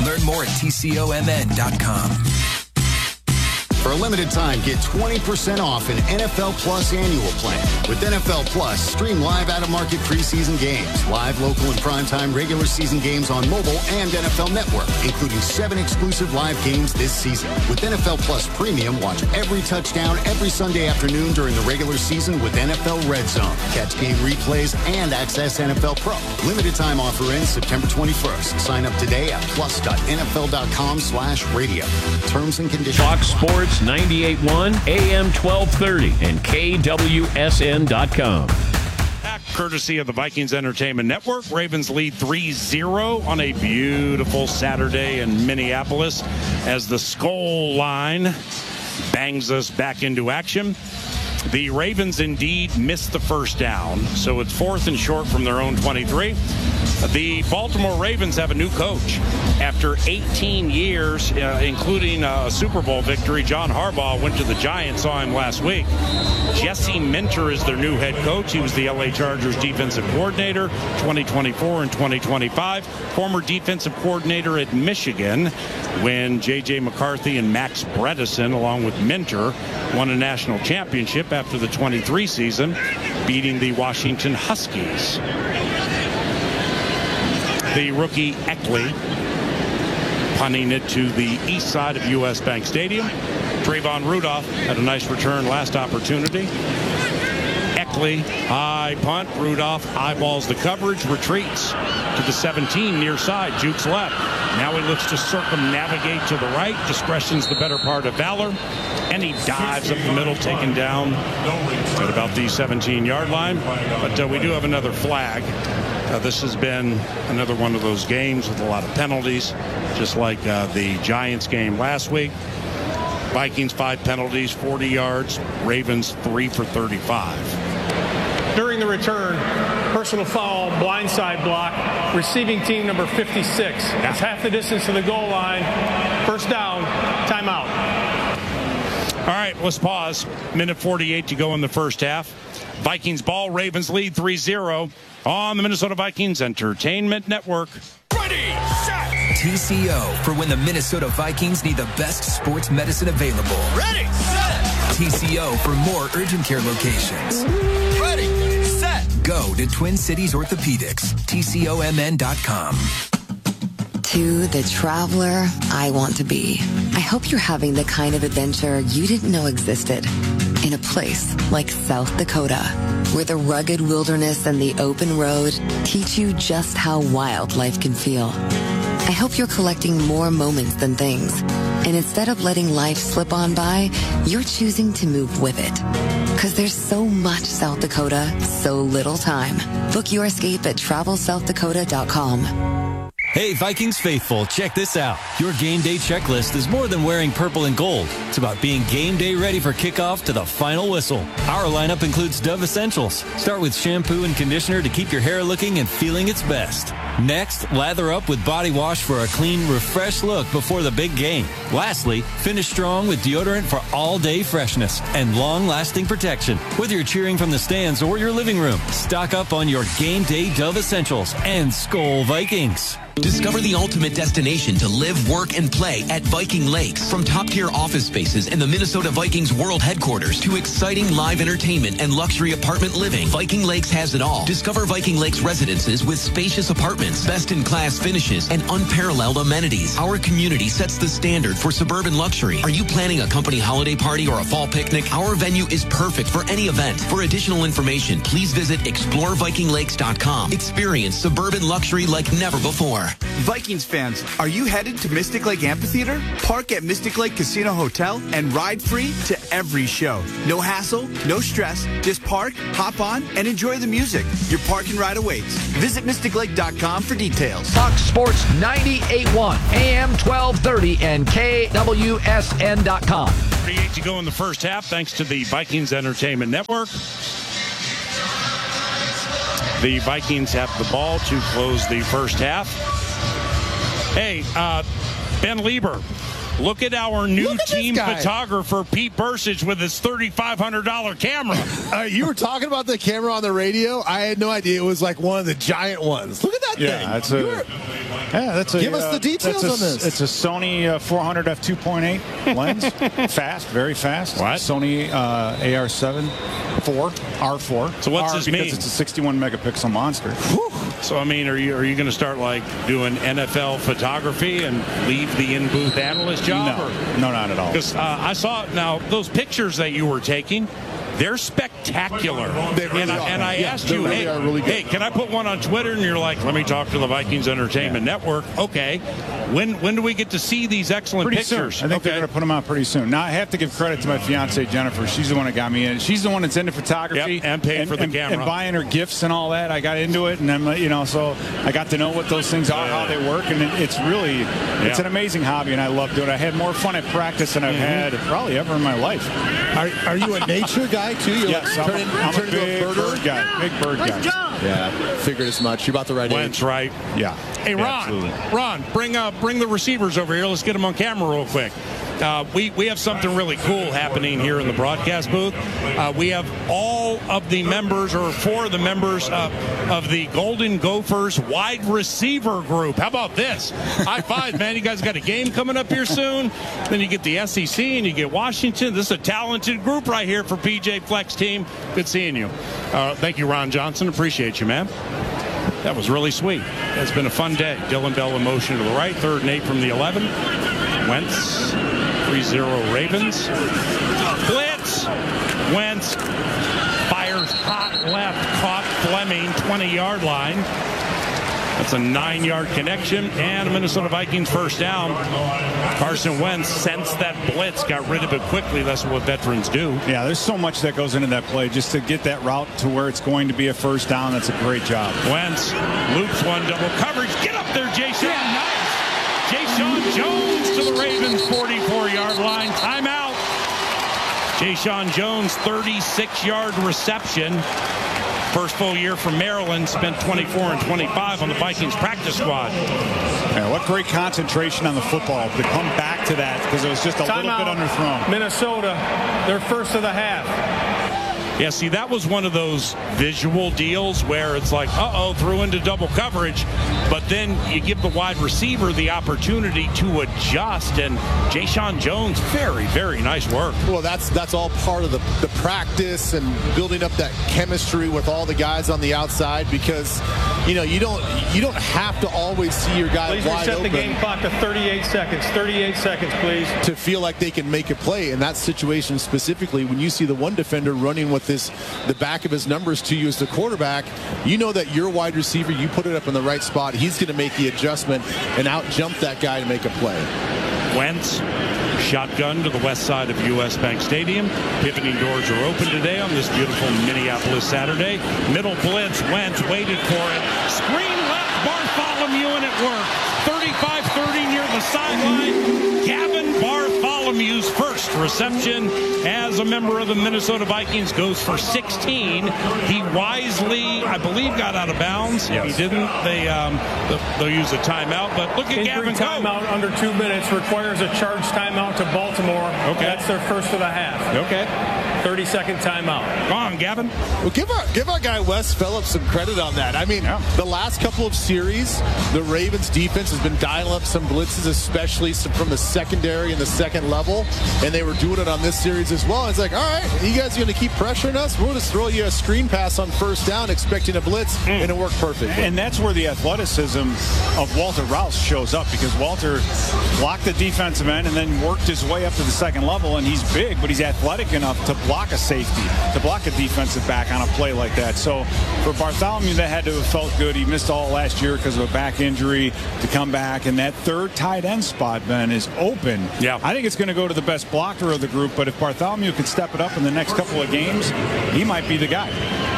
Learn more at TCOMN.com. For a limited time, get 20% off an NFL Plus annual plan. With NFL Plus, stream live out-of-market preseason games, live local and primetime regular season games on mobile and NFL Network, including 7 exclusive live games this season. With NFL Plus Premium, watch every touchdown every Sunday afternoon during the regular season with NFL Red Zone. Catch game replays and access NFL Pro. Limited time offer ends September 21st. Sign up today at plus.nfl.com/radio. Terms and conditions. Fox Sports 98.1, AM 1230, and KWSN.com. Courtesy of the Vikings Entertainment Network, Ravens lead 3-0 on a beautiful Saturday in Minneapolis as the Skull Line bangs us back into action. The Ravens indeed missed the first down, so it's 4th and short from their own 23. The Baltimore Ravens have a new coach. After 18 years, including a Super Bowl victory, John Harbaugh went to the Giants, saw him last week. Jesse Minter is their new head coach. He was the LA Chargers defensive coordinator 2024 and 2025. Former defensive coordinator at Michigan when J.J. McCarthy and Max Bredesen, along with Minter, won a national championship after the 23 season, beating the Washington Huskies. The rookie Eckley punting it to the east side of U.S. Bank Stadium. Trayvon Rudolph had a nice return last opportunity. Eckley, high punt. Rudolph eyeballs the coverage, retreats to the 17 near side, jukes left. Now he looks to circumnavigate to the right. Discretion's the better part of valor. And he dives up the middle, taken down at about the 17-yard line. But we do have another flag. This has been another one of those games with a lot of penalties, just like the Giants game last week. Vikings 5 penalties, 40 yards. Ravens 3 for 35. During the return, personal foul, blindside block, receiving team number 56. That's half the distance to the goal line. First down, timeout. All right, let's pause. Minute 48 to go in the first half. Vikings ball, Ravens lead 3-0 on the Minnesota Vikings Entertainment Network. Ready, set! TCO for when the Minnesota Vikings need the best sports medicine available. Ready, set! TCO for more urgent care locations. Ready, set! Go to Twin Cities Orthopedics. TCOMN.com. To the traveler I want to be. I hope you're having the kind of adventure you didn't know existed. In a place like South Dakota, where the rugged wilderness and the open road teach you just how wild life can feel. I hope you're collecting more moments than things. And instead of letting life slip on by, you're choosing to move with it. Because there's so much South Dakota, so little time. Book your escape at TravelSouthDakota.com. Hey, Vikings faithful, check this out. Your game day checklist is more than wearing purple and gold. It's about being game day ready for kickoff to the final whistle. Our lineup includes Dove Essentials. Start with shampoo and conditioner to keep your hair looking and feeling its best. Next, lather up with body wash for a clean, refreshed look before the big game. Lastly, finish strong with deodorant for all-day freshness and long-lasting protection. Whether you're cheering from the stands or your living room, stock up on your game day Dove Essentials and Skol Vikings. Discover the ultimate destination to live, work, and play at Viking Lakes. From top-tier office spaces in the Minnesota Vikings World Headquarters to exciting live entertainment and luxury apartment living, Viking Lakes has it all. Discover Viking Lakes residences with spacious apartments, best-in-class finishes, and unparalleled amenities. Our community sets the standard for suburban luxury. Are you planning a company holiday party or a fall picnic? Our venue is perfect for any event. For additional information, please visit explorevikinglakes.com. Experience suburban luxury like never before. Vikings fans, are you headed to Mystic Lake Amphitheater? Park at Mystic Lake Casino Hotel and ride free to every show. No hassle, no stress. Just park, hop on, and enjoy the music. Your park and ride awaits. Visit mysticlake.com for details. Fox Sports 98.1, AM 1230, and KWSN.com. 38 to go in the first half, thanks to the Vikings Entertainment Network. The Vikings have the ball to close the first half. Hey, Ben Lieber, look at our new team photographer, Pete Bursich, with his $3,500 camera. You were talking about the camera on the radio. I had no idea it was like one of the giant ones. Look at that thing. Yeah, Give us the details on this. It's a Sony 400 f2.8 lens. Fast, very fast. What? Sony AR7 R4. So what's this mean? Because it's a 61 megapixel monster. Whew. So I mean, are you going to start like doing NFL photography and leave the in-booth analyst job? No, not at all. Because I saw now those pictures that you were taking. They're spectacular. They really are. And I asked you, really are really good. hey, can I put one on Twitter? And you're like, let me talk to the Vikings Entertainment Network. Okay. When do we get to see these excellent pretty pictures? Soon. I think they're going to put them out pretty soon. Now, I have to give credit to my fiance Jennifer. She's the one that got me in. She's the one that's into photography. Yep, and paid for the camera. And buying her gifts and all that. I got into it, and I'm, so I got to know what those things are, how they work, and it's really, it's an amazing hobby, and I love doing it. I had more fun at practice than I've had probably ever in my life. Are you a nature guy, too? Yes, I'm a big bird guy. Big bird guy. Yeah, figured as much. You're about the right Wentz, age. right? Yeah. Hey, Ron, bring the receivers over here. Let's get them on camera real quick. We have something really cool happening here in the broadcast booth. We have all of the members, or 4 of the members of the Golden Gophers wide receiver group. How about this? High five, man. You guys got a game coming up here soon. Then you get the SEC and you get Washington. This is a talented group right here for PJ Flex team. Good seeing you. Thank you, Ron Johnson. Appreciate you, man. That was really sweet. It's been a fun day. Dylan Bell in motion to the right. 3rd and 8 from the 11. Wentz. 3-0 Ravens. Blitz. Wentz fires hot left. Caught Fleming, 20-yard line. That's a 9-yard connection and a Minnesota Vikings first down. Carson Wentz sensed that blitz, got rid of it quickly. That's what veterans do. Yeah, there's so much that goes into that play just to get that route to where it's going to be a first down. That's a great job. Wentz loops one, double coverage. Get up there, Jay-Sean. Nice. Jay-Sean Jones to the Ravens 44-yard line. Timeout. Jay-Sean Jones, 36-yard reception. First full year from Maryland, spent 24 and 25 on the Vikings practice squad. Yeah, what great concentration on the football to come back to that, because it was just a little bit underthrown. Minnesota, they're first of the half. Yeah, see, that was one of those visual deals where it's like, threw into double coverage, but then you give the wide receiver the opportunity to adjust, and Jay-Sean Jones, very, very nice work. Well, that's all part of the practice and building up that chemistry with all the guys on the outside, because you don't have to always see your guy wide open. Please reset the game clock to 38 seconds. 38 seconds, please. To feel like they can make a play in that situation specifically, when you see the one defender running with the back of his numbers to you as the quarterback, you know that your wide receiver, you put it up in the right spot, he's going to make the adjustment and out jump that guy to make a play. Wentz, shotgun to the west side of U.S. Bank Stadium. Pivoting doors are open today on this beautiful Minneapolis Saturday. Middle blitz, Wentz waited for it. Screen left, Bartholomew, and it worked. 35-30 near the sideline. Gavin Bartholomew's first reception as a member of the Minnesota Vikings goes for 16. He wisely, I believe, got out of bounds. Yes. If he didn't, they'll use a timeout. But look at Gavin go. Timeout under 2 minutes requires a charge timeout to Baltimore. Okay. That's their first of the half. Okay. 30-second timeout. Go on, Gavin. Well, give our guy Wes Phillips some credit on that. I mean, the last couple of series, the Ravens defense has been dialing up some blitzes, especially from the secondary and the second level, and they were doing it on this series as well. It's like, all right, you guys are going to keep pressuring us? We'll just throw you a screen pass on first down, expecting a blitz, and it worked perfectly. And that's where the athleticism of Walter Rouse shows up, because Walter blocked the defensive end and then worked his way up to the second level, and he's big, but he's athletic enough to block a safety, to block a defensive back on a play like that. So for Bartholomew, that had to have felt good. He missed all last year because of a back injury, to come back, and that third tight end spot, Ben, is open. Yeah. I think it's going to go to the best blocker of the group, but if Bartholomew could step it up in the next couple of games, he might be the guy.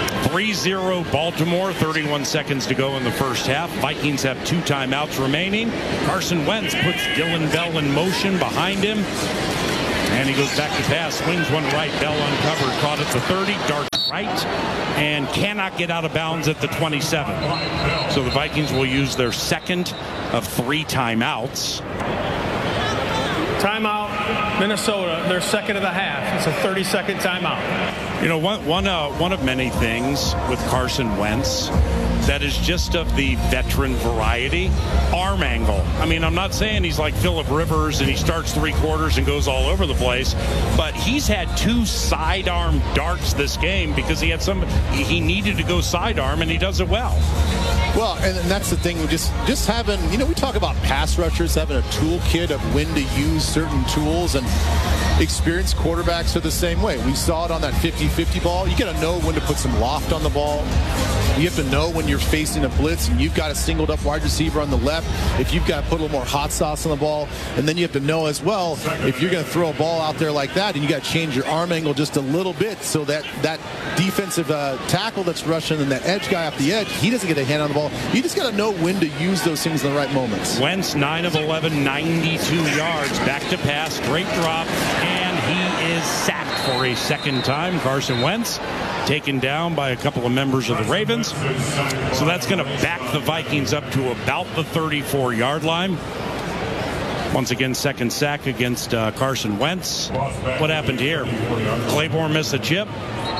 3-0 Baltimore, 31 seconds to go in the first half. Vikings have 2 timeouts remaining. Carson Wentz puts Dylan Bell in motion behind him. And he goes back to pass, swings one right, Bell uncovered, caught at the 30, darts right, and cannot get out of bounds at the 27. So the Vikings will use their second of 3 timeouts. Timeout, Minnesota, their second of the half. It's a 30-second timeout. You know, one of many things with Carson Wentz that is just of the veteran variety. Arm angle. I mean, I'm not saying he's like Phillip Rivers and he starts three quarters and goes all over the place, but he's had 2 sidearm darts this game because he needed to go sidearm, and he does it well. Well, and that's the thing. Just having, we talk about pass rushers having a toolkit of when to use certain tools, and experienced quarterbacks are the same way. We saw it on that 50-50 ball. You got to know when to put some loft on the ball. You have to know when you're facing a blitz and you've got a singled up wide receiver on the left, if you've got to put a little more hot sauce on the ball. And then you have to know as well, if you're going to throw a ball out there like that, and you got to change your arm angle just a little bit so that defensive tackle that's rushing and that edge guy off the edge, he doesn't get a hand on the ball. You just got to know when to use those things in the right moments. Wentz, 9 of 11, 92 yards. Back to pass, straight drop, and he is sacked for a second time. Carson Wentz taken down by a couple of members of the Ravens. So that's going to back the Vikings up to about the 34-yard line. Once again, second sack against Carson Wentz. What happened here? Claiborne missed a chip.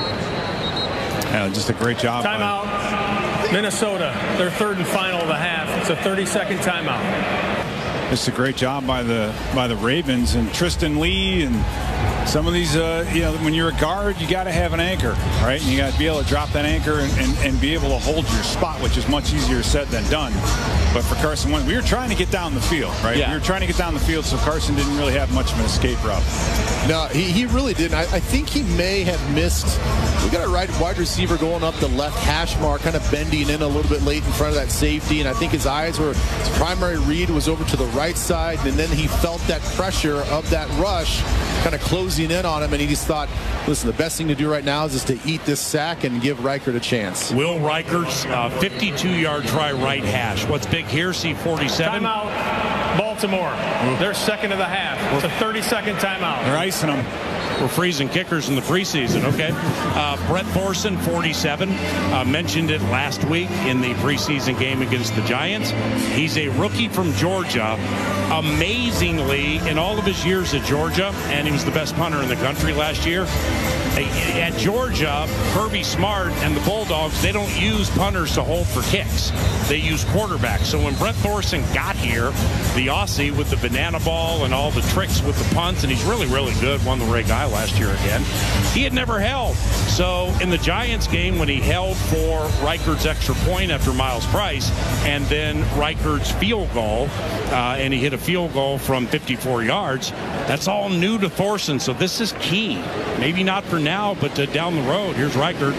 Yeah, just a great job. Timeout. Minnesota, their third and final of the half. It's a 30-second timeout. It's a great job by the Ravens and Tristan Lee and some of these, when you're a guard, you got to have an anchor, right? And you got to be able to drop that anchor and be able to hold your spot, which is much easier said than done. But for Carson Wentz, we were trying to get down the field, right? Yeah. We were trying to get down the field, so Carson didn't really have much of an escape route. No, he really didn't. I think he may have missed. We got a wide receiver going up the left hash mark, kind of bending in a little bit late in front of that safety, and I think his primary read was over to the right side, and then he felt that pressure of that rush kind of closing in on him, and he just thought, listen, the best thing to do right now is just to eat this sack and give Reichert a chance. Will Reichert's 52-yard try right hash. What's big here? C-47. Timeout, Baltimore. They're second of the half. It's a 30-second timeout. They're icing them. We're freezing kickers in the preseason, okay? Brett Thorson, 47. Mentioned it last week in the preseason game against the Giants. He's a rookie from Georgia. Amazingly, in all of his years at Georgia, and he was the best punter in the country last year, at Georgia, Kirby Smart and the Bulldogs, they don't use punters to hold for kicks. They use quarterbacks. So when Brett Thorson got here, the Aussie with the banana ball and all the tricks with the punts, and he's really, really good, won the Ray Guy last year again, he had never held. So in the Giants game, when he held for Reichert's extra point after Miles Price, and then Reichert's field goal, and he hit a field goal from 54 yards, that's all new to Thorson. So this is key. Maybe not for now, but down the road. Here's Reichert.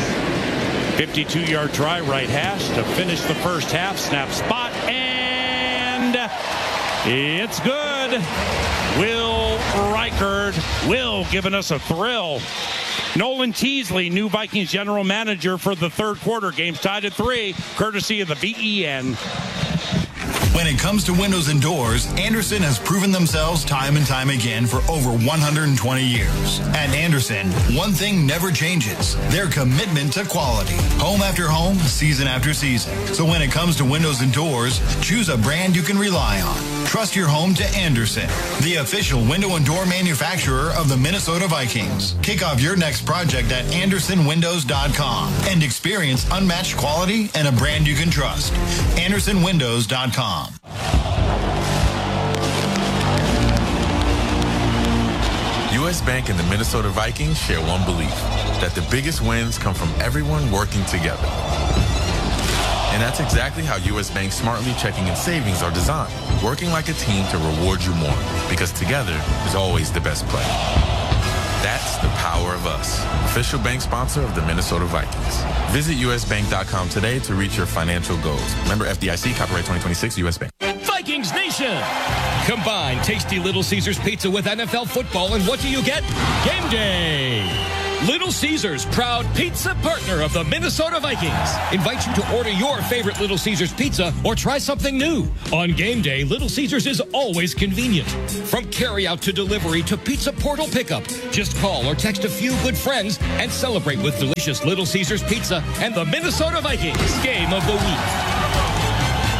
52-yard try, right hash to finish the first half. Snap spot, and it's good. Will Reichert giving us a thrill. Nolan Teasley, new Vikings general manager for the third quarter. Game's tied at 3, courtesy of the VEN. When it comes to windows and doors, Andersen has proven themselves time and time again for over 120 years. At Andersen, one thing never changes: their commitment to quality. Home after home, season after season. So when it comes to windows and doors, choose a brand you can rely on. Trust your home to Andersen, the official window and door manufacturer of the Minnesota Vikings. Kick off your next project at AndersonWindows.com and experience unmatched quality and a brand you can trust. AndersonWindows.com. U.S. Bank and the Minnesota Vikings share one belief: that the biggest wins come from everyone working together. And that's exactly how U.S. Bank's Smartly Checking and Savings are designed, working like a team to reward you more, because together is always the best play. That's the power of us, official bank sponsor of the Minnesota Vikings. Visit usbank.com today to reach your financial goals. Member FDIC, copyright 2026, U.S. Bank. Vikings Nation! Combine tasty Little Caesars pizza with NFL football, and what do you get? Game day! Little Caesars, proud pizza partner of the Minnesota Vikings, invites you to order your favorite Little Caesars pizza or try something new. On game day, Little Caesars is always convenient. From carryout to delivery to pizza portal pickup, just call or text a few good friends and celebrate with delicious Little Caesars pizza and the Minnesota Vikings Game of the Week.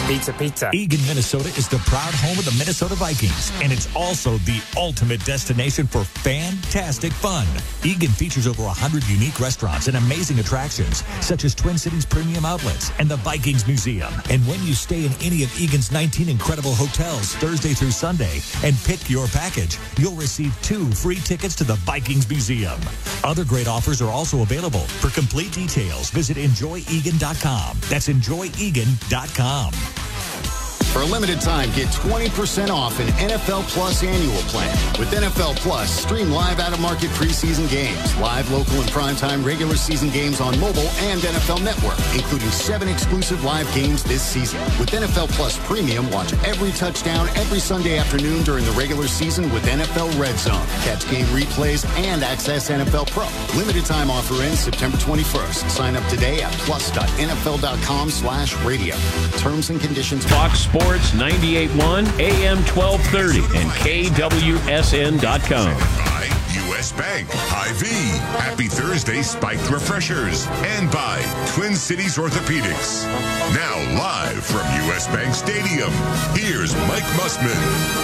Pizza, pizza. Eagan, Minnesota is the proud home of the Minnesota Vikings, and it's also the ultimate destination for fantastic fun. Eagan features over 100 unique restaurants and amazing attractions, such as Twin Cities Premium Outlets and the Vikings Museum. And when you stay in any of Eagan's 19 incredible hotels Thursday through Sunday and pick your package, you'll receive 2 free tickets to the Vikings Museum. Other great offers are also available. For complete details, visit enjoyegan.com. That's enjoyegan.com. For a limited time, get 20% off an NFL Plus annual plan. With NFL Plus, stream live out-of-market preseason games, live local and primetime regular season games on mobile and NFL Network, including 7 exclusive live games this season. With NFL Plus Premium, watch every touchdown every Sunday afternoon during the regular season with NFL Red Zone. Catch game replays and access NFL Pro. Limited time offer ends September 21st. Sign up today at plus.nfl.com/radio. Terms and conditions. Fox Sports 98.1, AM 1230, and KWSN.com. By U.S. Bank, IV, Happy Thursday Spiked Refreshers, and by Twin Cities Orthopedics. Now live from U.S. Bank Stadium, here's Mike Mussman.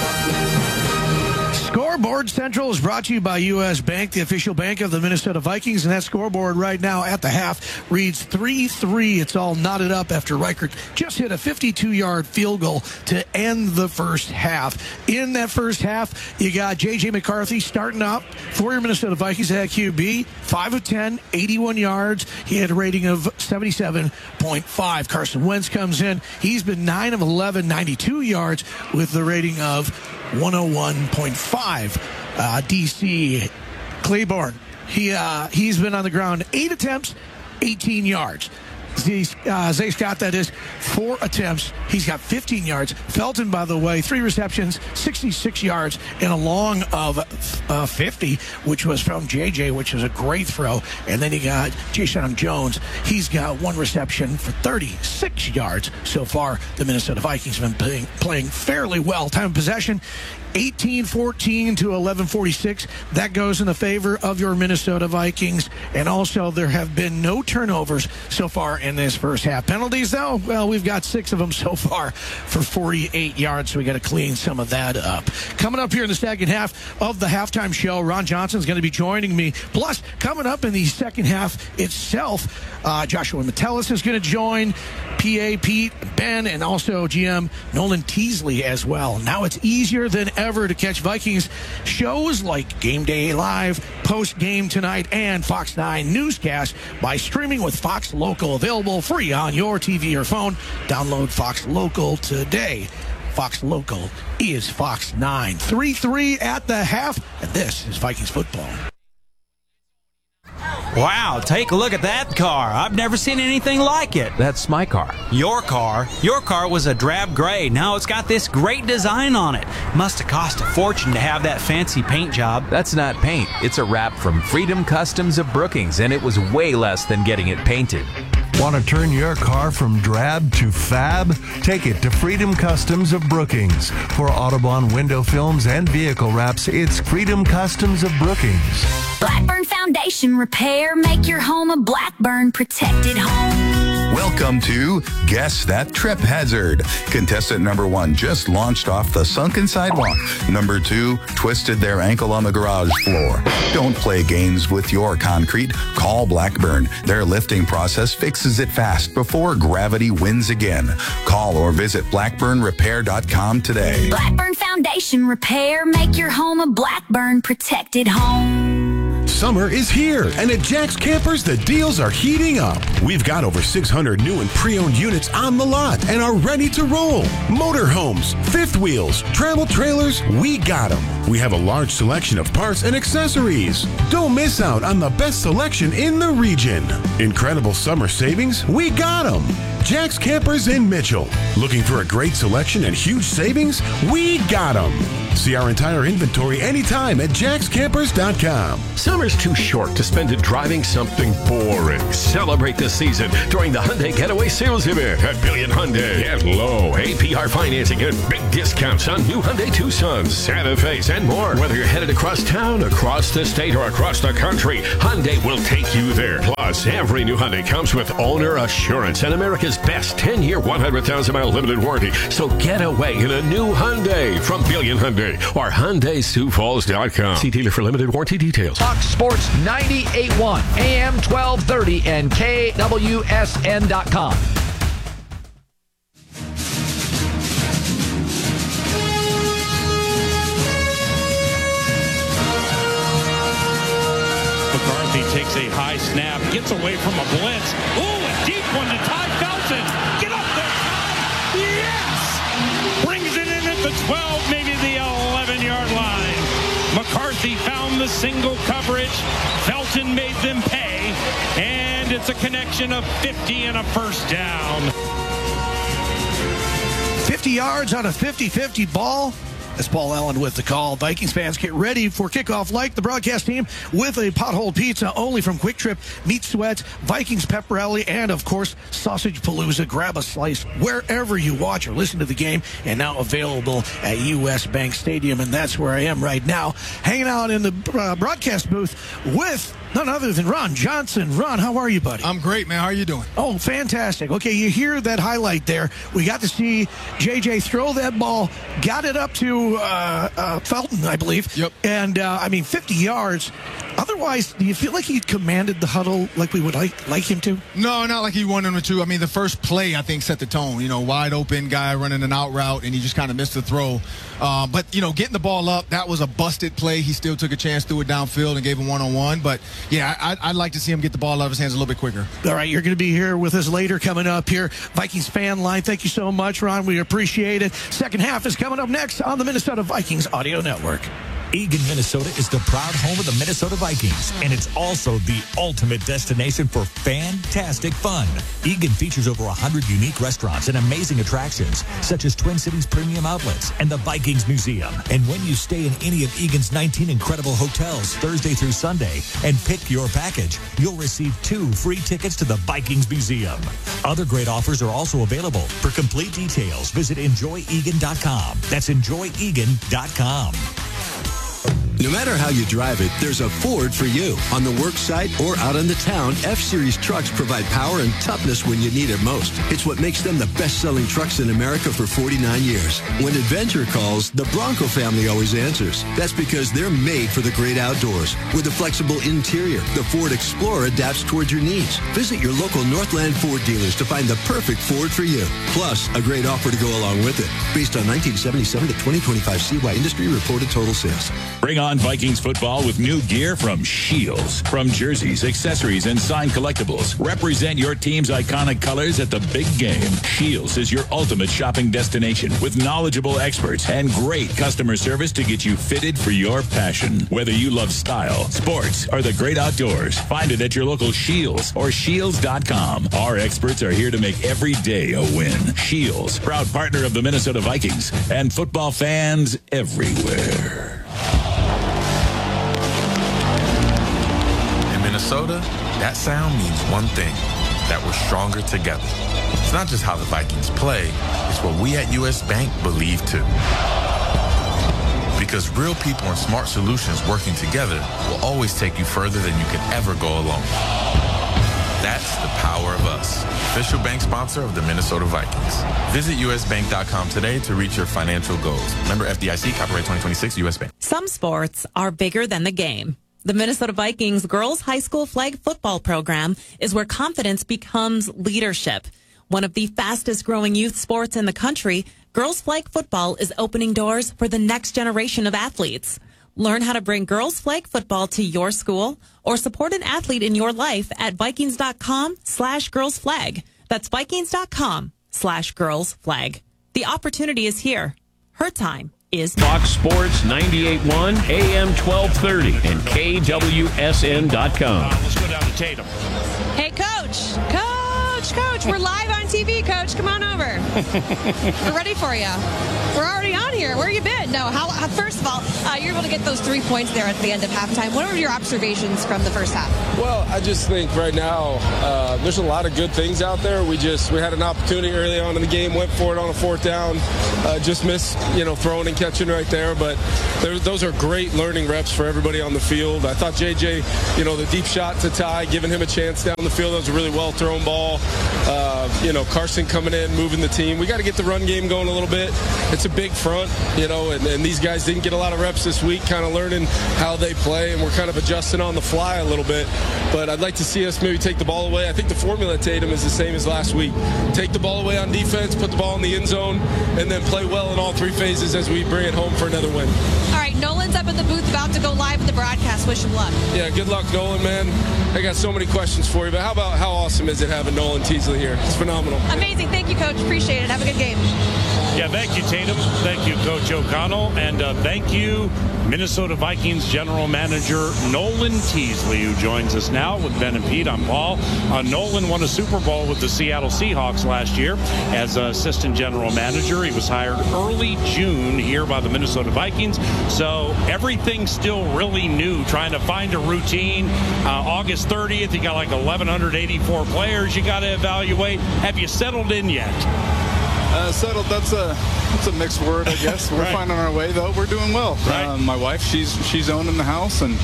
Scoreboard Central is brought to you by U.S. Bank, the official bank of the Minnesota Vikings, and that scoreboard right now at the half reads 3-3. It's all knotted up after Reichert just hit a 52-yard field goal to end the first half. In that first half, you got J.J. McCarthy starting up for your Minnesota Vikings at QB, 5 of 10, 81 yards. He had a rating of 77.5. Carson Wentz comes in. He's been 9 of 11, 92 yards with the rating of 101.5. DC Claiborne, he's been on the ground 8 attempts, 18 yards. Zay Scott, that is 4 attempts. He's got 15 yards. Felton, by the way, 3 receptions, 66 yards, and a long of 50, which was from JJ, which was a great throw. And then you got Jason Jones. He's got 1 reception for 36 yards. So far, the Minnesota Vikings have been playing fairly well. Time of possession, 18-14 to 11-46. That goes in the favor of your Minnesota Vikings. And also, there have been no turnovers so far in this first half. Penalties, though, well, we've got 6 of them so far for 48 yards, so we got to clean some of that up. Coming up here in the second half of the halftime show, Ron Johnson's going to be joining me. Plus, coming up in the second half itself, Joshua Metellus is going to join, PA Pete, Ben, and also GM Nolan Teasley as well. Now it's easier than ever to catch Vikings shows like Game Day Live, Post Game Tonight, and Fox 9 Newscast by streaming with Fox Local, available free on your TV or phone. Download Fox Local today. Fox Local is Fox 9. 3-3 at the half, and this is Vikings football. Wow, take a look at that car. I've never seen anything like it. That's my car. Your car? Your car was a drab gray. Now it's got this great design on it. Must have cost a fortune to have that fancy paint job. That's not paint. It's a wrap from Freedom Customs of Brookings, and it was way less than getting it painted. Want to turn your car from drab to fab? Take it to Freedom Customs of Brookings. For Audubon window films and vehicle wraps, it's Freedom Customs of Brookings. Blackburn Foundation Repair. Make your home a Blackburn protected home. Welcome to Guess That Trip Hazard. Contestant number 1 just launched off the sunken sidewalk. Number 2 twisted their ankle on the garage floor. Don't play games with your concrete. Call Blackburn. Their lifting process fixes it fast before gravity wins again. Call or visit blackburnrepair.com today. Blackburn Foundation Repair. Make your home a Blackburn protected home. Summer is here, and at Jack's Campers, the deals are heating up. We've got over 600 new and pre-owned units on the lot and are ready to roll. Motorhomes, fifth wheels, travel trailers, we got them. We have a large selection of parts and accessories. Don't miss out on the best selection in the region. Incredible summer savings, we got them. Jack's Campers in Mitchell. Looking for a great selection and huge savings? We got them. See our entire inventory anytime at jackscampers.com. Summer's too short to spend it driving something boring. Celebrate the season during the Hyundai Getaway Sales Event at Billion Hyundai. Get low APR financing and big discounts on new Hyundai Tucsons, Santa Fe's, and more. Whether you're headed across town, across the state, or across the country, Hyundai will take you there. Plus, every new Hyundai comes with owner assurance and America's America's best 10-year, 100,000-mile limited warranty. So get away in a new Hyundai from Billion Hyundai or HyundaiSiouxFalls.com. See dealer for limited warranty details. Fox Sports 98.1, AM 1230, and KWSN.com. McCarthy takes a high snap, gets away from a blitz. Oh, a deep one to Ty Felton. Get up there, Ty. Yes! Brings it in at the 12, maybe the 11-yard line. McCarthy found the single coverage. Felton made them pay. And it's a connection of 50 and a first down. 50 yards on a 50-50 ball. That's Paul Allen with the call. Vikings fans, get ready for kickoff like the broadcast team with a pothole pizza only from Quick Trip, Meat Sweats, Vikings Pepperelli, and, of course, Sausage Palooza. Grab a slice wherever you watch or listen to the game, and now available at U.S. Bank Stadium. And that's where I am right now, hanging out in the broadcast booth with none other than Ron Johnson. Ron, how are you, buddy? I'm great, man. How are you doing? Oh, fantastic. Okay, you hear that highlight there. We got to see J.J. throw that ball, got it up to Felton, I believe. Yep. And, 50 yards. Otherwise, do you feel like he commanded the huddle like we would like him to? No, not like he wanted him to. I mean, the first play, I think, set the tone. You know, wide open guy running an out route, and he just kind of missed the throw. But, getting the ball up, that was a busted play. He still took a chance, threw it downfield, and gave him one-on-one. But, yeah, I'd like to see him get the ball out of his hands a little bit quicker. All right, you're going to be here with us later coming up here. Vikings fan line, thank you so much, Ron. We appreciate it. Second half is coming up next on the Minnesota Vikings Audio Network. Eagan, Minnesota is the proud home of the Minnesota Vikings, and it's also the ultimate destination for fantastic fun. Eagan features over 100 unique restaurants and amazing attractions, such as Twin Cities Premium Outlets and the Vikings Museum. And when you stay in any of Eagan's 19 incredible hotels Thursday through Sunday and pick your package, you'll receive 2 free tickets to the Vikings Museum. Other great offers are also available. For complete details, visit enjoyegan.com. That's enjoyegan.com. No matter how you drive it, there's a Ford for you. On the work site or out on the town, F-Series trucks provide power and toughness when you need it most. It's what makes them the best-selling trucks in America for 49 years. When adventure calls, the Bronco family always answers. That's because they're made for the great outdoors. With a flexible interior, the Ford Explorer adapts towards your needs. Visit your local Northland Ford dealers to find the perfect Ford for you. Plus, a great offer to go along with it. Based on 1977 to 2025 CY industry reported total sales. Bring on Vikings football with new gear from Shields. From jerseys, accessories, and signed collectibles. Represent your team's iconic colors at the big game. Shields is your ultimate shopping destination with knowledgeable experts and great customer service to get you fitted for your passion. Whether you love style, sports, or the great outdoors, find it at your local Shields or Shields.com. Our experts are here to make every day a win. Shields, proud partner of the Minnesota Vikings and football fans everywhere. Minnesota, that sound means one thing, that we're stronger together. It's not just how the Vikings play, it's what we at U.S. Bank believe too. Because real people and smart solutions working together will always take you further than you can ever go alone. That's the power of us. Official bank sponsor of the Minnesota Vikings. Visit usbank.com today to reach your financial goals. Member FDIC, copyright 2026, U.S. Bank. Some sports are bigger than the game. The Minnesota Vikings girls high school flag football program is where confidence becomes leadership. One of the fastest growing youth sports in the country, girls flag football is opening doors for the next generation of athletes. Learn how to bring girls flag football to your school or support an athlete in your life at Vikings.com/girlsflag. That's Vikings.com/girlsflag. The opportunity is here. Her time is Fox Sports 98.1, AM 1230, and KWSN.com. Let's go down to Tatum. Hey, Coach, we're live on TV, Coach. Come on over. We're ready for you. We're already on here. Where you been? No, first of all, you're able to get those 3 points there at the end of halftime. What were your observations from the first half? Well, I just think right now there's a lot of good things out there. We had an opportunity early on in the game, went for it on a 4th down, just missed, throwing and catching right there. But those are great learning reps for everybody on the field. I thought JJ, the deep shot to Ty, giving him a chance down the field, that was a really well thrown ball. Carson coming in, moving the team. We got to get the run game going a little bit. It's a big front, and these guys didn't get a lot of reps this week, kind of learning how they play, and we're kind of adjusting on the fly a little bit. But I'd like to see us maybe take the ball away. I think the formula, Tatum, is the same as last week. Take the ball away on defense, put the ball in the end zone, and then play well in all three phases as we bring it home for another win. All right, Nolan's up in the booth about to go live with the broadcast. Wish him luck. Yeah, good luck, Nolan, man. I got so many questions for you, but how awesome is it having Nolan Teasley here? It's phenomenal. Amazing. Thank you, Coach. Appreciate it. Have a good game. Yeah, thank you, Tatum. Thank you, Coach O'Connell. And thank you, Minnesota Vikings General Manager Nolan Teasley, who joins us now with Ben and Pete. I'm Paul. Nolan won a Super Bowl with the Seattle Seahawks last year as Assistant General Manager. He was hired early June here by the Minnesota Vikings. So everything's still really new, trying to find a routine. August 30th, you got like 1,184 players you got to evaluate. Have you settled in yet? Settled, that's a mixed word, I guess. We're finding our way, though. We're doing well. Right. My wife, she's owning the house, and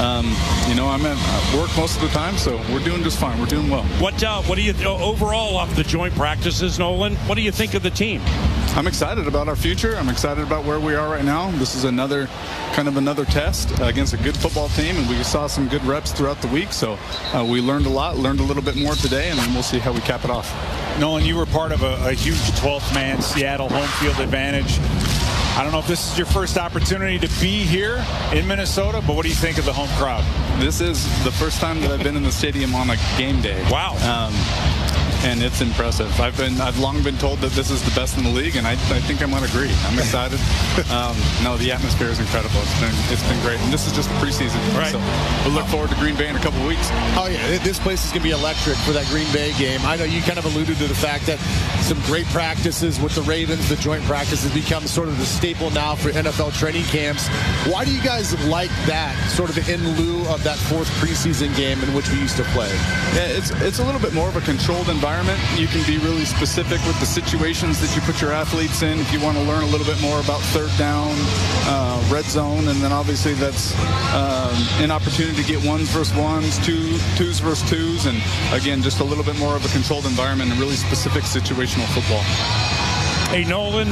I'm at work most of the time, so we're doing just fine. We're doing well. What do you overall off the joint practices, Nolan? What do you think of the team? I'm excited about our future. I'm excited about where we are right now. This is another test against a good football team, and we saw some good reps throughout the week. So we learned a lot, learned a little bit more today, and then we'll see how we cap it off. Nolan, you were part of a huge 12th man Seattle home field advantage. I don't know if this is your first opportunity to be here in Minnesota, but what do you think of the home crowd? This is the first time that I've been in the stadium on a game day. Wow. And it's impressive. I've long been told that this is the best in the league, and I think I'm going to agree. I'm excited. No, the atmosphere is incredible. It's been great, and this is just the preseason. Right. So we'll look forward to Green Bay in a couple of weeks. Oh yeah, this place is going to be electric for that Green Bay game. I know you kind of alluded to the fact that some great practices with the Ravens, the joint practices become sort of the staple now for NFL training camps. Why do you guys like that sort of in lieu of that fourth preseason game in which we used to play? Yeah, it's a little bit more of a controlled environment. You can be really specific with the situations that you put your athletes in. If you want to learn a little bit more about third down, red zone, and then obviously that's an opportunity to get ones versus ones, twos versus twos, and again, just a little bit more of a controlled environment and really specific situational football. Hey, Nolan,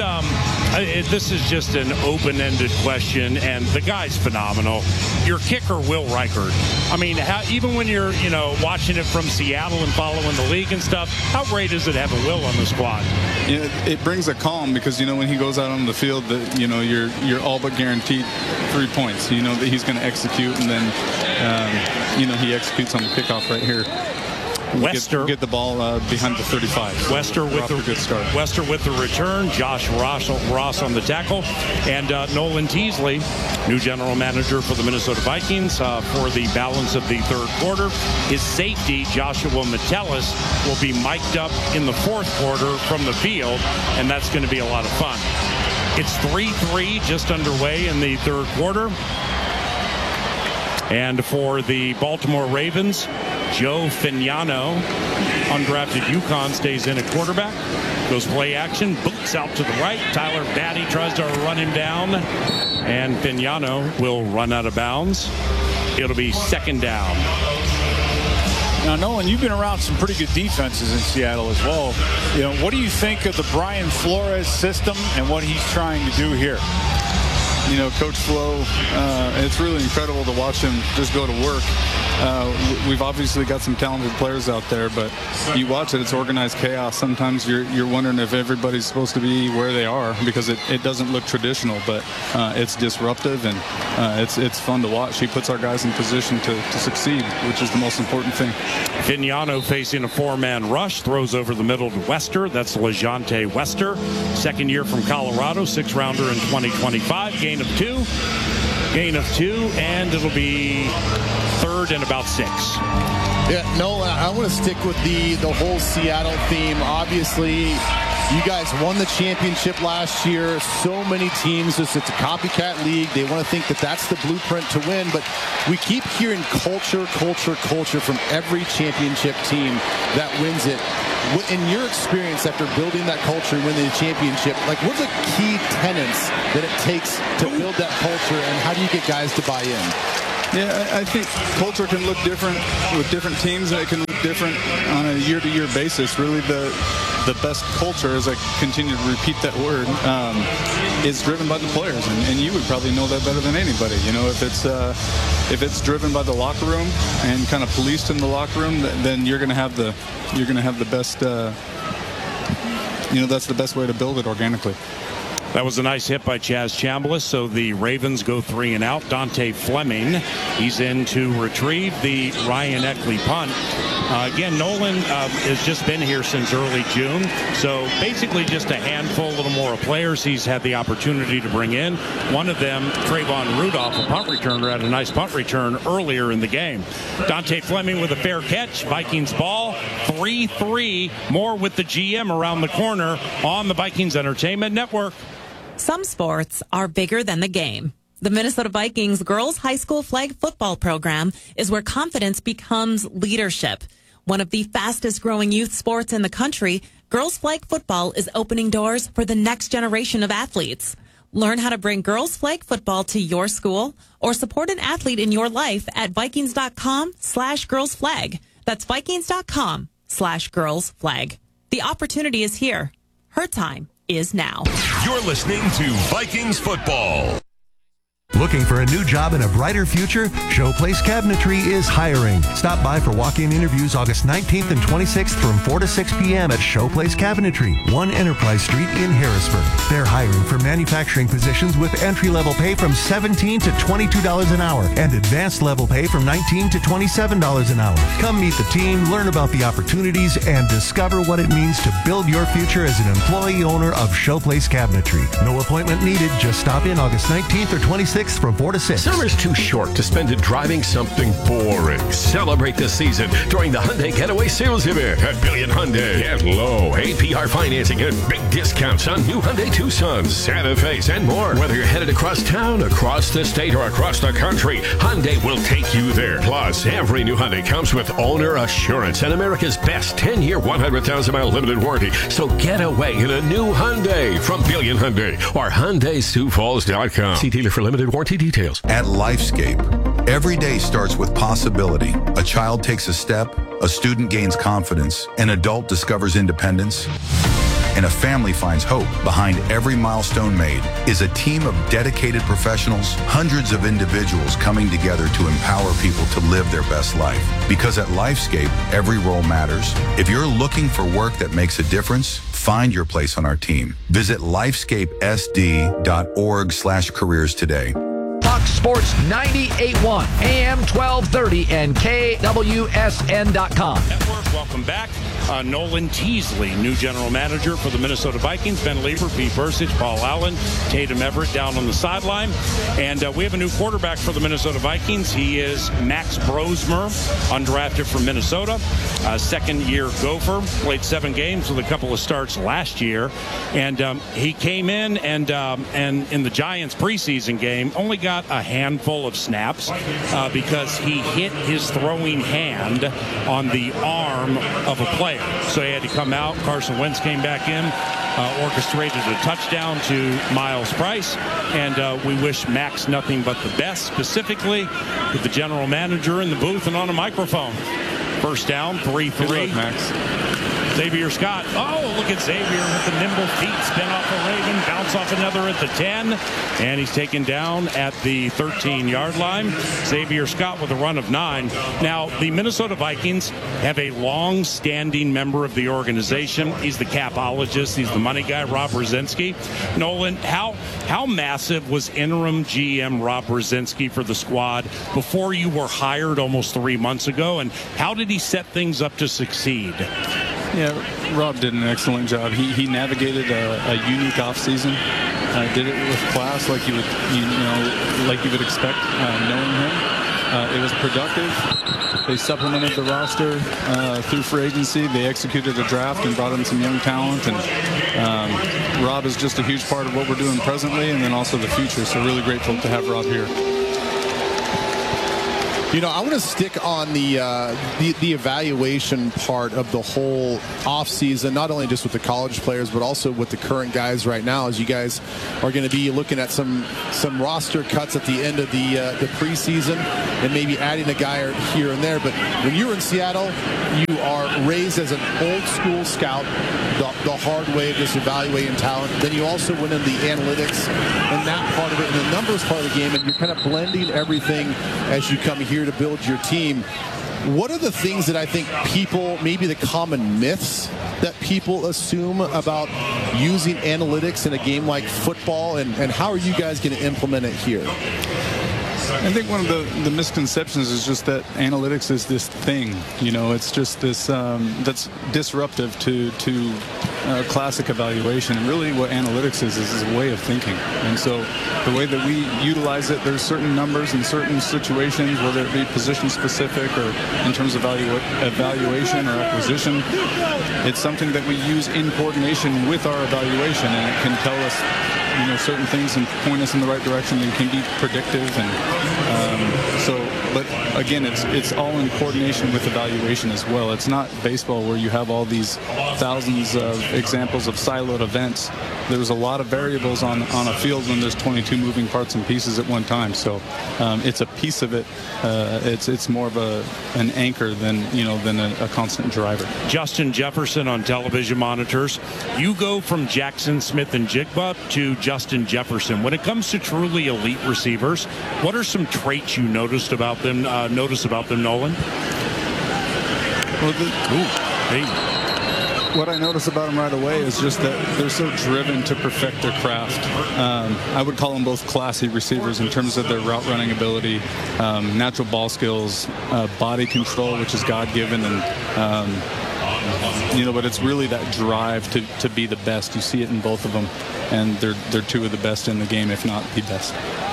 this is just an open-ended question, and the guy's phenomenal. Your kicker, Will Reichard. I mean, even when you're, watching it from Seattle and following the league and stuff, how great is it having Will on the squad? It brings a calm because, when he goes out on the field, you're all but guaranteed 3 points. You know that he's going to execute, and then, he executes on the kickoff right here. Wester get the ball behind the 35. So Wester with the good start. Wester with the return. Josh Ross on the tackle, and Nolan Teasley, new general manager for the Minnesota Vikings for the balance of the third quarter. His safety, Joshua Metellus, will be mic'd up in the fourth quarter from the field, and that's going to be a lot of fun. It's 3-3 just underway in the third quarter. And for the Baltimore Ravens, Joe Fignano, undrafted UConn, stays in at quarterback. Goes play action, boots out to the right. Tyler Batty tries to run him down, and Fignano will run out of bounds. It'll be second down. Now, Nolan, you've been around some pretty good defenses in Seattle as well. What do you think of the Brian Flores system and what he's trying to do here? Coach Flo, it's really incredible to watch him just go to work. We've obviously got some talented players out there, but you watch it, it's organized chaos. Sometimes you're wondering if everybody's supposed to be where they are because it doesn't look traditional, but it's disruptive and it's fun to watch. He puts our guys in position to succeed, which is the most important thing. Fignano facing a four-man rush, throws over the middle to Wester. That's LeJontay Wester, second year from Colorado, sixth-rounder in 2025. Gain of two, and it'll be third and about 6. Yeah, no, I want to stick with the whole Seattle theme. Obviously, you guys won the championship last year. So many teams, it's a copycat league. They want to think that that's the blueprint to win, but we keep hearing culture from every championship team that wins it. In your experience after building that culture and winning the championship, what are the key tenets that it takes to build that culture, and how do you get guys to buy in? Yeah, I think culture can look different with different teams, and it can look different on a year-to-year basis. Really, the best culture, as I continue to repeat that word, is driven by the players, and you would probably know that better than anybody. You know, if it's driven by the locker room and kind of policed in the locker room, then you're going to have the best. That's the best way to build it organically. That was a nice hit by Chaz Chambliss. So the Ravens go 3 and out. Dante Fleming, he's in to retrieve the Ryan Eckley punt. Again, Nolan has just been here since early June. So basically just a handful, a little more of players he's had the opportunity to bring in. One of them, Trayvon Rudolph, a punt returner, had a nice punt return earlier in the game. Dante Fleming with a fair catch. Vikings ball, 3-3. More with the GM around the corner on the Vikings Entertainment Network. Some sports are bigger than the game. The Minnesota Vikings girls high school flag football program is where confidence becomes leadership. One of the fastest growing youth sports in the country, girls flag football is opening doors for the next generation of athletes. Learn how to bring girls flag football to your school or support an athlete in your life at Vikings.com/girlsflag. That's Vikings.com/girlsflag. The opportunity is here. Her time is now. You're listening to Vikings football. Looking for a new job and a brighter future? Showplace Cabinetry is hiring. Stop by for walk-in interviews August 19th and 26th from 4 to 6 p.m. at Showplace Cabinetry, 1 Enterprise Street in Harrisburg. They're hiring for manufacturing positions with entry-level pay from $17 to $22 an hour and advanced level pay from $19 to $27 an hour. Come meet the team, learn about the opportunities, and discover what it means to build your future as an employee owner of Showplace Cabinetry. No appointment needed. Just stop in August 19th or 26th from 4 to 6. Summer's too short to spend it driving something boring. Celebrate the season during the Hyundai Getaway Sales Event at Billion Hyundai. Get low APR financing and big discounts on new Hyundai Tucsons, Santa Fe's, and more. Whether you're headed across town, across the state, or across the country, Hyundai will take you there. Plus, every new Hyundai comes with owner assurance and America's best 10-year, 100,000-mile limited warranty. So get away in a new Hyundai from Billion Hyundai or HyundaiSiouxFalls.com. See dealer for limited warranty details. At Lifescape, every day starts with possibility. A child takes a step, a student gains confidence, an adult discovers independence, and a family finds hope. Behind every milestone made is a team of dedicated professionals, hundreds of individuals coming together to empower people to live their best life. Because at Lifescape, every role matters. If you're looking for work that makes a difference, find your place on our team. Visit lifescapesd.org/careers today. Fox Sports 98.1, AM 1230, and KWSN.com. Network, welcome back. Nolan Teasley, new general manager for the Minnesota Vikings. Ben Lieber, Pete Bercich, Paul Allen, Tatum Everett down on the sideline. And we have a new quarterback for the Minnesota Vikings. He is Max Brosmer, undrafted from Minnesota. Second-year Gopher. Played 7 games with a couple of starts last year. And he came in and in the Giants preseason game only got a handful of snaps because he hit his throwing hand on the arm of a player. So he had to come out. Carson Wentz came back in, orchestrated a touchdown to Miles Price, and we wish Max nothing but the best, specifically with the general manager in the booth and on a microphone. First down, 3-3. Good luck, Max. Xavier Scott. Oh, look at Xavier with the nimble feet. Spin off a Raven. Bounce off another at the 10. And he's taken down at the 13-yard line. Xavier Scott with a run of 9. Now, the Minnesota Vikings have a long-standing member of the organization. He's the capologist. He's the money guy, Rob Brzezinski. Nolan, how massive was interim GM Rob Brzezinski for the squad before you were hired almost 3 months ago? And how did he set things up to succeed? Yeah, Rob did an excellent job. He navigated a unique offseason. Did it with class, like you would expect, knowing him. It was productive. They supplemented the roster through free agency. They executed a draft and brought in some young talent. And Rob is just a huge part of what we're doing presently, and then also the future. So really grateful to have Rob here. I want to stick on the evaluation part of the whole offseason, not only just with the college players, but also with the current guys right now, as you guys are going to be looking at some roster cuts at the end of the preseason and maybe adding a guy here and there. But when you were in Seattle, you are raised as an old school scout, the hard way of just evaluating talent. Then you also went into the analytics and that part of it and the numbers part of the game, and you're kind of blending everything as you come here to build your team. What are the things that I think people, maybe the common myths that people assume about using analytics in a game like football, and how are you guys going to implement it here? I think one of the misconceptions is just that analytics is this thing. It's just this that's disruptive to classic evaluation. And really what analytics is a way of thinking. And so the way that we utilize it, there's certain numbers in certain situations, whether it be position specific or in terms of evaluation or acquisition. It's something that we use in coordination with our evaluation, and it can tell us certain things and point us in the right direction, and can be predictive. But again, it's all in coordination with evaluation as well. It's not baseball where you have all these thousands of examples of siloed events. There's a lot of variables on a field when there's 22 moving parts and pieces at one time. So it's a piece of it. It's more of an anchor than a constant driver. Justin Jefferson on television monitors. You go from Jackson Smith-Njigba to Justin Jefferson. When it comes to truly elite receivers, what are some traits you notice about them, Nolan? What I notice about them right away is just that they're so driven to perfect their craft. I would call them both classy receivers in terms of their route running ability, natural ball skills, body control, which is God-given, and but it's really that drive to be the best. You see it in both of them, and they're two of the best in the game, if not the best.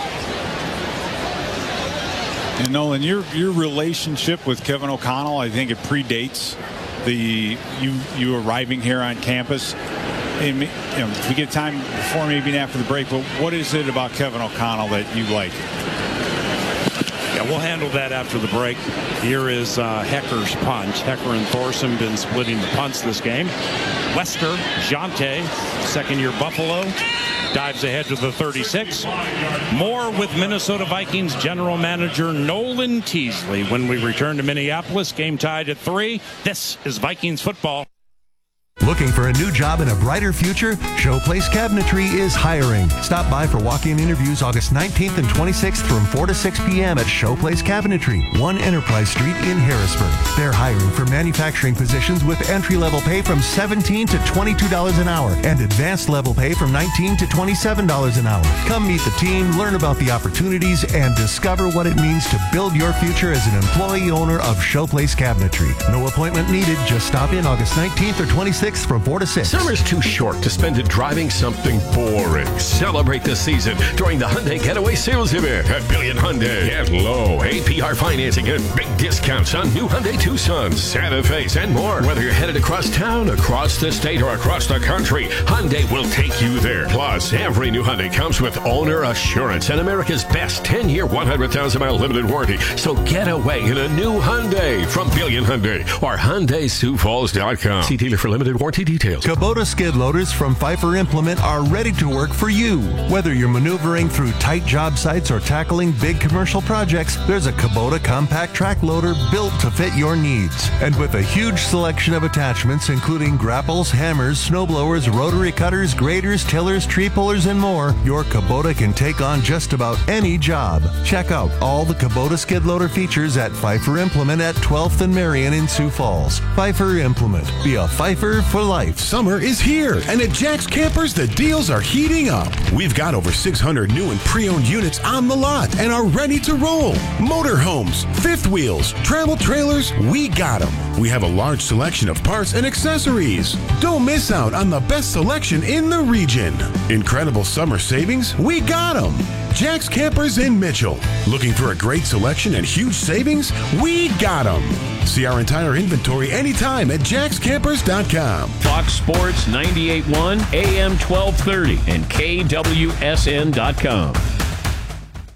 And Nolan, your relationship with Kevin O'Connell, I think it predates you arriving here on campus. And, if we get time before, maybe after the break, but what is it about Kevin O'Connell that you like? Yeah, we'll handle that after the break. Here is Hecker's punt. Hecker and Thorson been splitting the punts this game. Lester Jante, second-year Buffalo, dives ahead to the 36. More with Minnesota Vikings general manager Nolan Teasley when we return to Minneapolis. Game tied at 3. This is Vikings football. Looking for a new job and a brighter future? Showplace Cabinetry is hiring. Stop by for walk-in interviews August 19th and 26th from 4 to 6 p.m. at Showplace Cabinetry, 1 Enterprise Street in Harrisburg. They're hiring for manufacturing positions with entry-level pay from $17 to $22 an hour and advanced level pay from $19 to $27 an hour. Come meet the team, learn about the opportunities, and discover what it means to build your future as an employee owner of Showplace Cabinetry. No appointment needed. Just stop in August 19th or 26th from 4 to 6. Summer's too short to spend it driving something boring. Celebrate the season during the Hyundai Getaway Sales Event at Billion Hyundai. Get low APR financing and big discounts on new Hyundai Tucsons, Santa Fe's, and more. Whether you're headed across town, across the state, or across the country, Hyundai will take you there. Plus, every new Hyundai comes with owner assurance and America's best 10-year, 100,000-mile limited warranty. So get away in a new Hyundai from Billion Hyundai or HyundaiSiouxFalls.com. See dealer for limited warranty details. Kubota skid loaders from Pfeiffer Implement are ready to work for you. Whether you're maneuvering through tight job sites or tackling big commercial projects, there's a Kubota compact track loader built to fit your needs. And with a huge selection of attachments, including grapples, hammers, snowblowers, rotary cutters, graders, tillers, tree pullers, and more, your Kubota can take on just about any job. Check out all the Kubota skid loader features at Pfeiffer Implement at 12th and Marion in Sioux Falls. Pfeiffer Implement. Be a Pfeiffer for life. Summer is here, and at Jack's Campers, the deals are heating up. We've got over 600 new and pre-owned units on the lot and are ready to roll. Motorhomes, fifth wheels, travel trailers, we got them. We have a large selection of parts and accessories. Don't miss out on the best selection in the region. Incredible summer savings, we got them. Jack's Campers in Mitchell. Looking for a great selection and huge savings? We got them. See our entire inventory anytime at jackscampers.com. Fox Sports 98.1, AM 1230, and KWSN.com.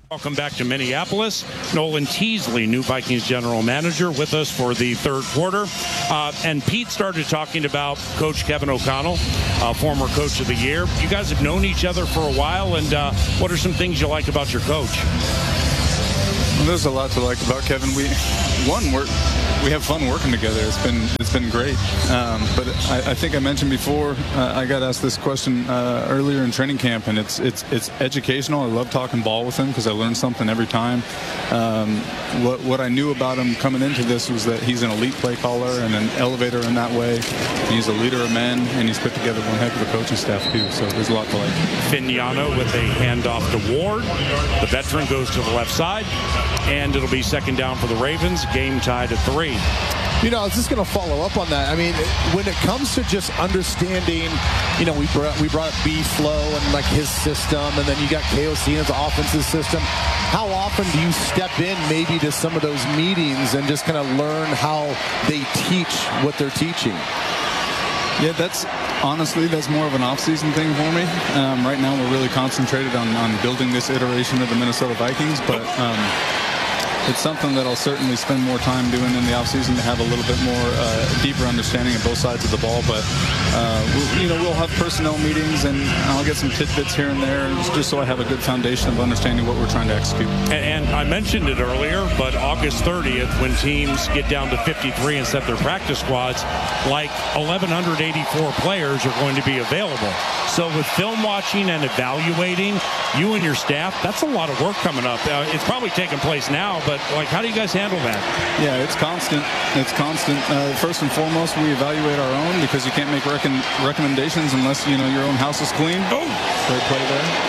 Welcome back to Minneapolis. Nolan Teasley, new Vikings general manager, with us for the third quarter. And Pete started talking about Coach Kevin O'Connell, former Coach of the Year. You guys have known each other for a while, and what are some things you like about your coach? Well, there's a lot to like about Kevin. We have fun working together. It's been great. But I think I mentioned before, I got asked this question earlier in training camp, and it's educational. I love talking ball with him because I learn something every time. What I knew about him coming into this was that he's an elite play caller and an elevator in that way. He's a leader of men, and he's put together one heck of a coaching staff too. So there's a lot to like. Vignano with a handoff to Ward. The veteran goes to the left side, and it'll be second down for the Ravens. Game tied at 3. You know, I was just going to follow up on that. I mean, when it comes to just understanding, you know, we brought up B-Flow and like his system, and then you got KOC and his offensive system. How often do you step in maybe to some of those meetings and just kind of learn how they teach what they're teaching? Yeah, honestly, that's more of an off-season thing for me. Right now, we're really concentrated on building this iteration of the Minnesota Vikings, but it's something that I'll certainly spend more time doing in the offseason to have a little bit more deeper understanding of both sides of the ball. But we'll have personnel meetings, and I'll get some tidbits here and there, just so I have a good foundation of understanding what we're trying to execute. And I mentioned it earlier, but August 30th, when teams get down to 53 and set their practice squads, like 1,184 players are going to be available. So with film watching and evaluating, you and your staff, that's a lot of work coming up. It's probably taking place now, but like, how do you guys handle that? Yeah, it's constant. It's constant. First and foremost, we evaluate our own, because you can't make recommendations unless your own house is clean. Oh, great play there.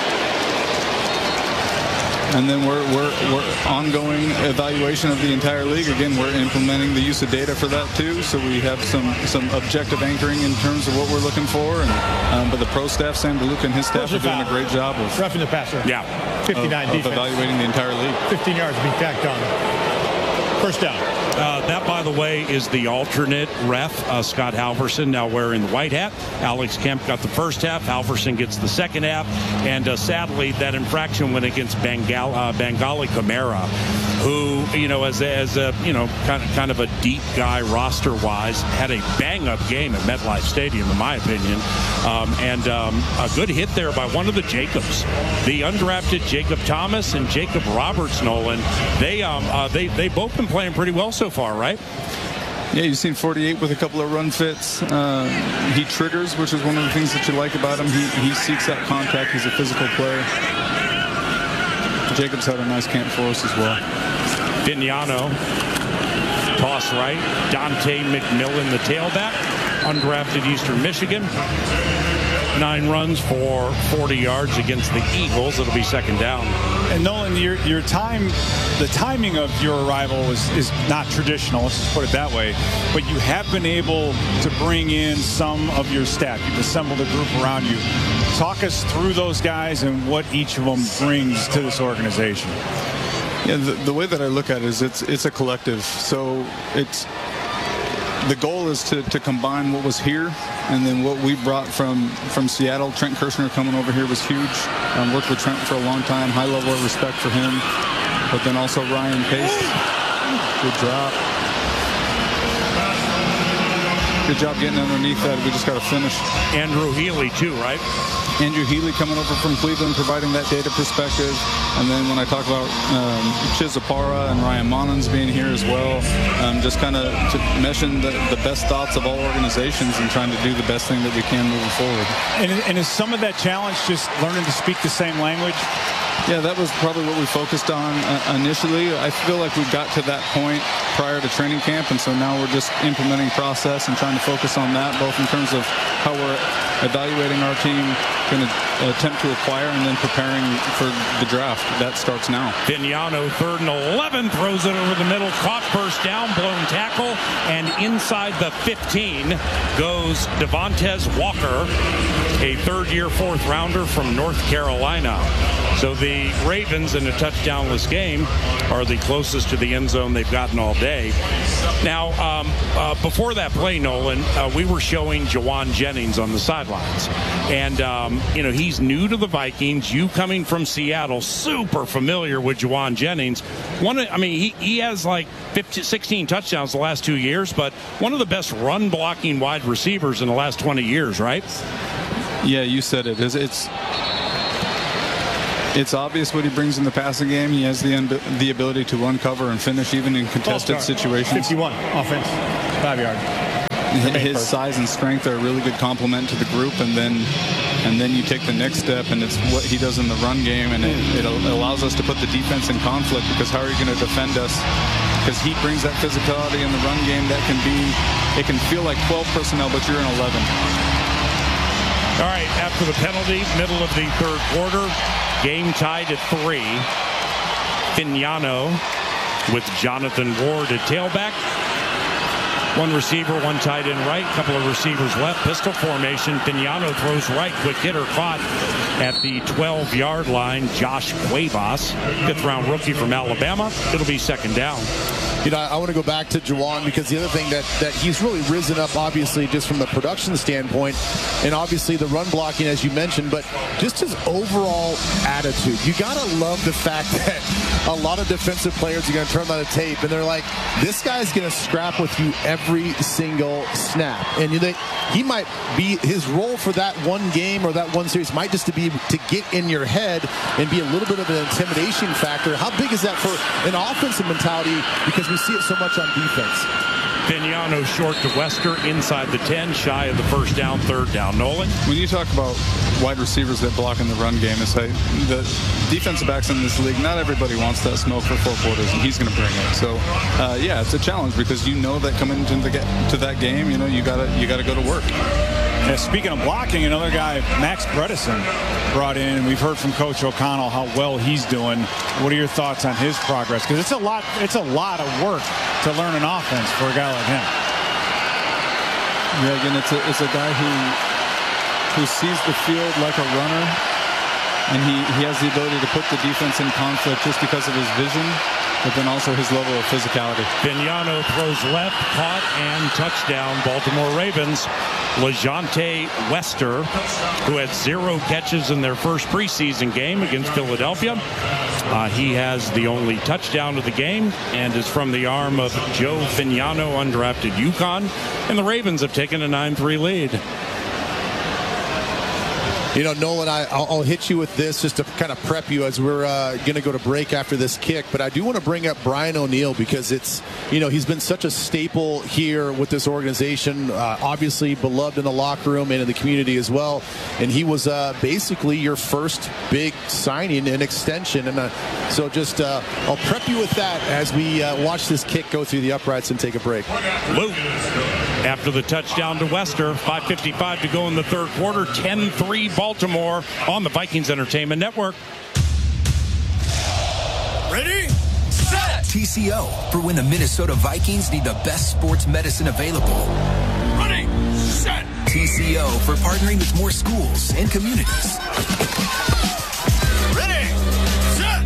And then we're ongoing evaluation of the entire league. Again, we're implementing the use of data for that too. So we have some objective anchoring in terms of what we're looking for. And but the pro staff, Sam DeLuca and his staff, are doing a great job of roughing the passer. Yeah, 59 defense. Of evaluating the entire league. 15 yards to be tacked on. First down. That, by the way, is the alternate ref, Scott Halverson, now wearing the white hat. Alex Kemp got the first half. Halverson gets the second half. And sadly, that infraction went against Bengali Kamara, who, as a kind of a deep guy roster-wise, had a bang-up game at MetLife Stadium, in my opinion. And a good hit there by one of the Jacobs. The undrafted Jacob Thomas and Jacob Roberts, Nolan, they both been playing pretty well so far, right? Yeah, you've seen 48 with a couple of run fits. He triggers, which is one of the things that you like about him. He seeks out contact. He's a physical player. Jacobs had a nice camp for us as well. Vignano, toss right. Dante McMillan, the tailback, undrafted Eastern Michigan. 9 runs for 40 yards against the Eagles. It'll be second down. And Nolan, the timing of your arrival is not traditional. Let's just put it that way. But you have been able to bring in some of your staff. You've assembled a group around you. Talk us through those guys and what each of them brings to this organization. Yeah, the way that I look at it is it's a collective. So the goal is to combine what was here and then what we brought from Seattle. Trent Kirshner coming over here was huge. Worked with Trent for a long time. High level of respect for him. But then also Ryan Pace. Good job. Good job getting underneath that. We just got to finish. Andrew Healy too, right? Andrew Healy coming over from Cleveland, providing that data perspective. And then when I talk about Chizapara and Ryan Monans being here as well, just kind of meshing the best thoughts of all organizations and trying to do the best thing that we can moving forward. And is some of that challenge just learning to speak the same language? Yeah, that was probably what we focused on initially. I feel like we got to that point prior to training camp, and so now we're just implementing process and trying to focus on that, both in terms of how we're evaluating our team, going to attempt to acquire, and then preparing for the draft. That starts now. Vignano, 3rd and 11, throws it over the middle, caught first down, blown tackle, and inside the 15 goes Devontae Walker. a third-year fourth-rounder from North Carolina. So the Ravens in a touchdownless game are the closest to the end zone they've gotten all day. Now, before that play, Nolan, we were showing Jauan Jennings on the sidelines. And, he's new to the Vikings. You coming from Seattle, super familiar with Jauan Jennings. He has like 16 touchdowns the last 2 years, but one of the best run-blocking wide receivers in the last 20 years, right? Yeah, you said it. It's obvious what he brings in the passing game. He has the ability to uncover and finish even in contested situations. 51 offense, 5 yards. His size and strength are a really good complement to the group, and then you take the next step, and it's what he does in the run game, and it allows us to put the defense in conflict, because how are you going to defend us? Because he brings that physicality in the run game that it can feel like 12 personnel, but you're in 11. All right, after the penalty, middle of the third quarter, game tied at 3. Fignano with Jonathan Ward at tailback. One receiver, one tight end right, couple of receivers left. Pistol formation. Fignano throws right, quick hitter caught at the 12-yard line. Josh Cuevas, fifth-round rookie from Alabama. It'll be second down. I want to go back to Jauan, because the other thing that he's really risen up, obviously, just from the production standpoint, and obviously the run blocking, as you mentioned, but just his overall attitude. You got to love the fact that a lot of defensive players are going to turn on the tape, and they're like, this guy's going to scrap with you every single snap. And he might be, his role for that one game or that one series might just be to get in your head and be a little bit of an intimidation factor. How big is that for an offensive mentality? Because we see it so much on defense. Fignano short to Wester, inside the 10, shy of the first down, third down. Nolan? When you talk about wide receivers that block in the run game, it's like the defensive backs in this league, not everybody wants that smoke for 4 quarters, and he's going to bring it. So, it's a challenge, because that coming into that game, you got to go to work. Yeah, speaking of blocking, another guy, Max Bredesen, brought in. We've heard from Coach O'Connell how well he's doing. What are your thoughts on his progress? Because it's a lot of work to learn an offense for a guy like him. Yeah, again, it's a guy who sees the field like a runner, and he has the ability to put the defense in conflict just because of his vision, but then also his level of physicality. Fignano throws left, caught, and touchdown, Baltimore Ravens. LeJonte Wester, who had 0 catches in their first preseason game against Philadelphia. He has the only touchdown of the game and is from the arm of Joe Fignano, undrafted UConn. And the Ravens have taken a 9-3 lead. Nolan, I'll hit you with this just to kind of prep you as we're going to go to break after this kick. But I do want to bring up Brian O'Neill, because it's, he's been such a staple here with this organization, obviously beloved in the locker room and in the community as well. And he was basically your first big signing and extension. And so just I'll prep you with that as we watch this kick go through the uprights and take a break. Luke, after the touchdown to Wester, 5:55 to go in the third quarter, 10-3 Baltimore on the Vikings Entertainment Network. Ready, set! TCO, for when the Minnesota Vikings need the best sports medicine available. Ready, set! TCO, for partnering with more schools and communities.